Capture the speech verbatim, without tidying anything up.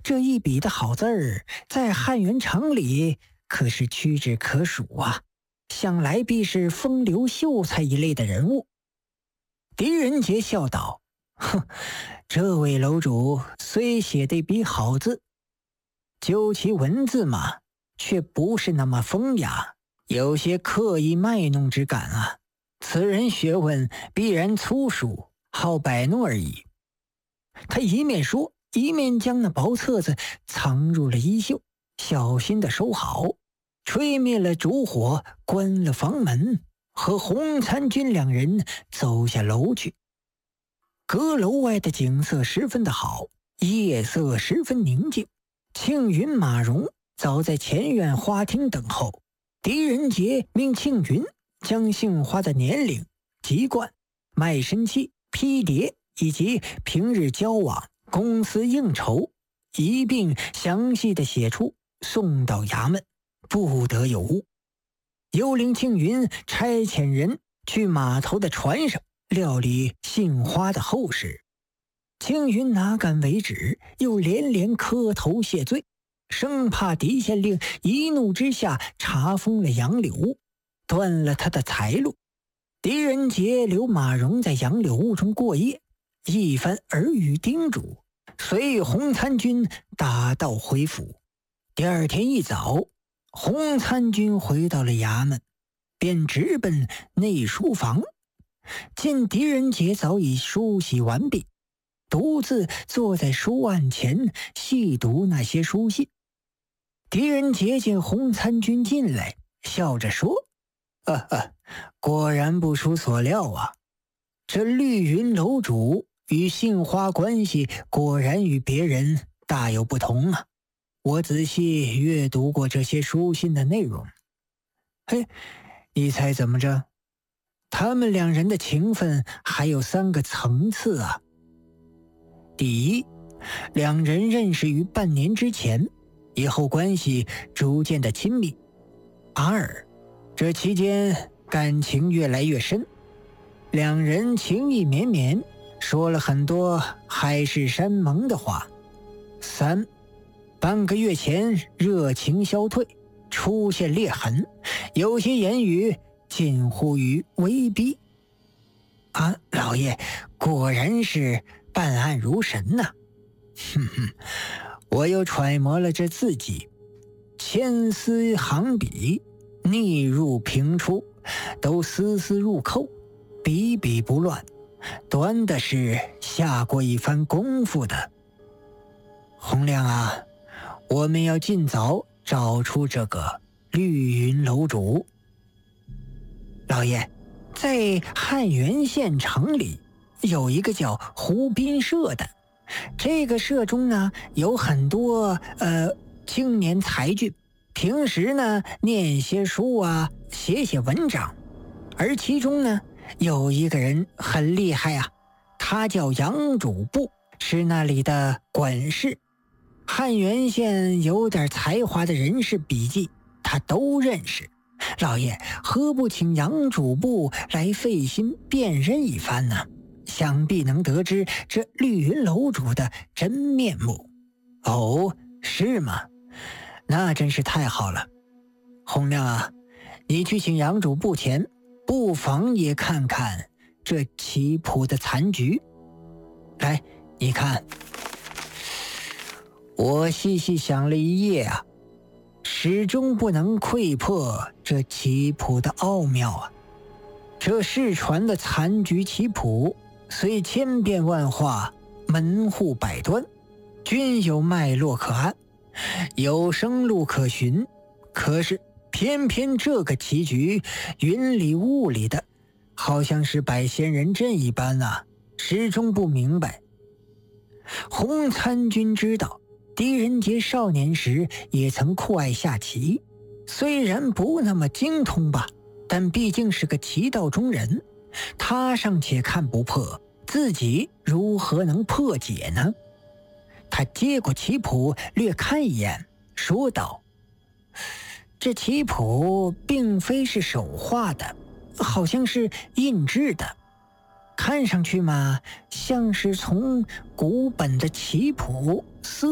这一笔的好字儿，在汉元场里可是屈指可数啊，想来必是风流秀才一类的人物。狄仁杰笑道：“哼，这位楼主虽写的一笔好字，究其文字嘛，却不是那么风雅，有些刻意卖弄之感啊。此人学问必然粗疏，好摆弄而已。”他一面说，一面将那薄册子藏入了衣袖，小心地收好，吹灭了烛火，关了房门，和洪参军两人走下楼去。阁楼外的景色十分的好，夜色十分宁静。庆云、马荣早在前院花厅等候。狄仁杰命庆云将杏花的年龄、籍贯、卖身契、批牒以及平日交往、公司应酬一并详细的写出，送到衙门，不得有误。又令庆云差遣人去码头的船上料理杏花的后事。庆云哪敢为止，又连连磕头谢罪，生怕狄县令一怒之下查封了杨柳屋，断了他的财路。狄仁杰留马荣在杨柳屋中过夜，一番耳语叮嘱，随洪参军打道回府。第二天一早，洪参军回到了衙门，便直奔内书房，见狄仁杰早已梳洗完毕，独自坐在书案前细读那些书信。狄仁杰见洪参军进来，笑着说：“啊啊，果然不出所料啊！这绿云楼主与杏花关系果然与别人大有不同啊！我仔细阅读过这些书信的内容。嘿，你猜怎么着？他们两人的情分还有三个层次啊。第一，两人认识于半年之前，以后关系逐渐的亲密。二，这期间感情越来越深，两人情意绵绵，说了很多海誓山盟的话。三，半个月前热情消退，出现裂痕，有些言语近乎于威逼。啊，老爷果然是办案如神呐、啊！哼哼，我又揣摩了这字迹，千丝行笔，逆入平出，都丝丝入扣，笔笔不乱，端的是下过一番功夫的。洪亮啊，我们要尽早找出这个绿云楼主。老爷，在汉源县城里有一个叫湖滨社的，这个社中呢有很多呃青年才俊，平时呢念些书啊，写写文章。而其中呢有一个人很厉害啊，他叫杨主簿，是那里的管事。汉源县有点才华的人士笔记他都认识。老爷何不请杨主簿来费心辨认一番呢？想必能得知这绿云楼主的真面目。哦，是吗？那真是太好了。洪亮啊，你去请杨主簿前，不妨也看看这棋谱的残局。来，你看，我细细想了一夜啊，始终不能窥破这棋谱的奥妙啊！这世传的残局棋谱，虽千变万化，门户百端，均有脉络可按，有生路可循。可是偏偏这个棋局云里雾里的，好像是摆仙人阵一般啊，始终不明白。洪参军知道狄仁杰少年时也曾酷爱下棋，虽然不那么精通吧，但毕竟是个棋道中人，他尚且看不破，自己如何能破解呢？他接过棋谱略看一眼，说道：这棋谱并非是手画的，好像是印制的，看上去嘛，像是从古本的棋谱撕